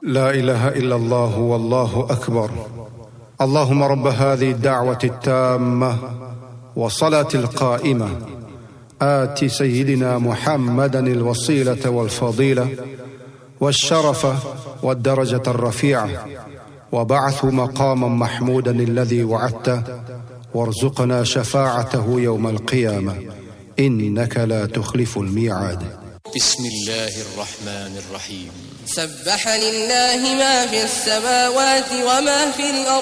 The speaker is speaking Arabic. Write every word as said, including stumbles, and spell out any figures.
لا إله إلا الله والله أكبر. اللهم رب هذه الدعوة التامة والصلاة القائمة آت سيدنا محمدا الوسيلة والفضيلة والشرف والدرجة الرفيعة وبعث مقاما محمودا الذي وعدته وارزقنا شفاعته يوم القيامة إنك لا تخلف الميعاد. بسم الله الرحمن الرحيم. سبح لله ما في السماوات وما في الأرض